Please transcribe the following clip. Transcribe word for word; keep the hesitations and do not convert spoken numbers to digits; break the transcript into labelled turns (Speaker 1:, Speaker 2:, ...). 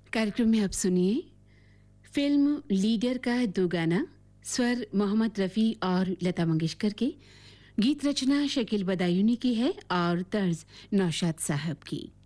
Speaker 1: कार्यक्रम में अब सुनिए फिल्म लीडर का दो गाना, स्वर मोहम्मद रफ़ी और लता मंगेशकर के, गीत रचना शकील बदायूनी की है और तर्ज नौशाद साहब की।